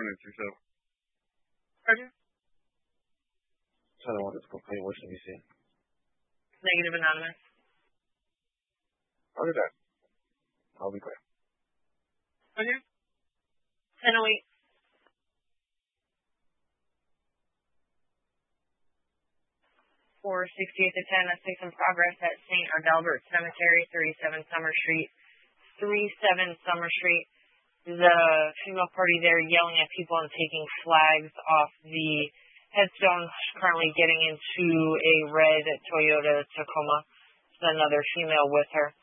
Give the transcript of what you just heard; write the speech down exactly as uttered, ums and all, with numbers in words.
pregnancy, so. Pardon? So I don't want this complaint. What should we say? Negative anonymous. I'll do that. I'll be quick. Okay. ten oh eight. four sixty-eight to ten, let's take some progress at Saint Adalbert Cemetery, thirty-seven Summer Street. thirty-seven Summer Street. The female party there yelling at people and taking flags off the headstone, currently getting into a red Toyota Tacoma. There's another female with her.